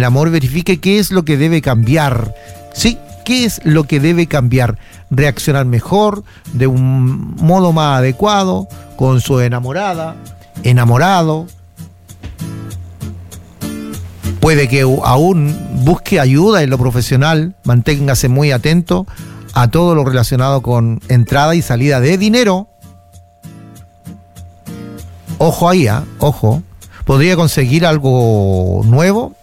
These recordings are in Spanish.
el amor, verifique qué es lo que debe cambiar. ¿Sí? ¿Qué es lo que debe cambiar? Reaccionar mejor, de un modo más adecuado, con su enamorada, enamorado. Puede que aún busque ayuda en lo profesional, manténgase muy atento a todo lo relacionado con entrada y salida de dinero. Ojo ahí, ojo. Podría conseguir algo nuevo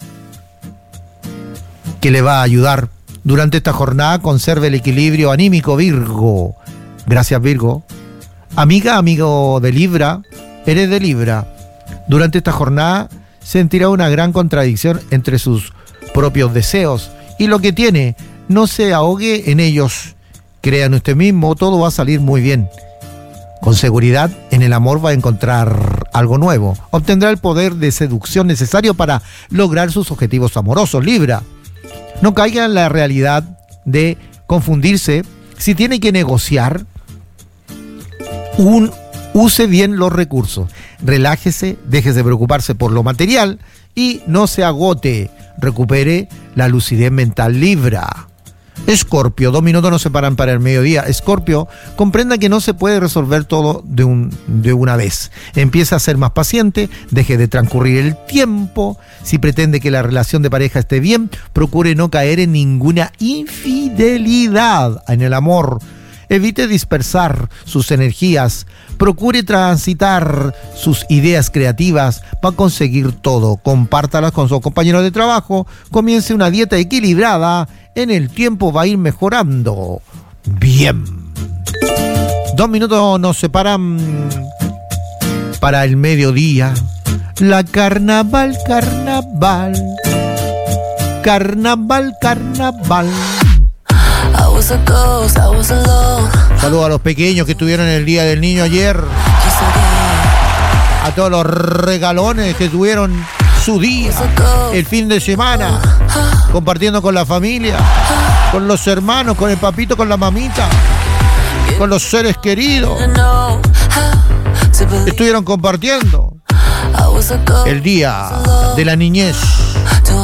que le va a ayudar. Durante esta jornada conserve el equilibrio anímico, Virgo. Gracias, Virgo. Amiga, amigo de Libra, eres de Libra. Durante esta jornada sentirá una gran contradicción entre sus propios deseos y lo que tiene. No se ahogue en ellos. Crea en usted mismo, todo va a salir muy bien. Con seguridad, en el amor va a encontrar algo nuevo. Obtendrá el poder de seducción necesario para lograr sus objetivos amorosos, Libra. No caiga en la realidad de confundirse. Si tiene que negociar, use bien los recursos. Relájese, déjese de preocuparse por lo material y no se agote. Recupere la lucidez mental, Libra. Escorpio, 2 minutos nos separan para el mediodía. Escorpio, comprenda que no se puede resolver todo de una vez. Empieza a ser más paciente, deje de transcurrir el tiempo. Si pretende que la relación de pareja esté bien, procure no caer en ninguna infidelidad en el amor. Evite dispersar sus energías. Procure transitar sus ideas creativas para conseguir todo. Compártalas con sus compañeros de trabajo. Comience una dieta equilibrada. En el tiempo va a ir mejorando. Bien. 2 minutos nos separan para el mediodía. La carnaval, carnaval. Carnaval, carnaval. Saludos a los pequeños que estuvieron en el Día del Niño ayer. A todos los regalones que tuvieron su día, el fin de semana, compartiendo con la familia, con los hermanos, con el papito, con la mamita, con los seres queridos. Estuvieron compartiendo el Día de la Niñez.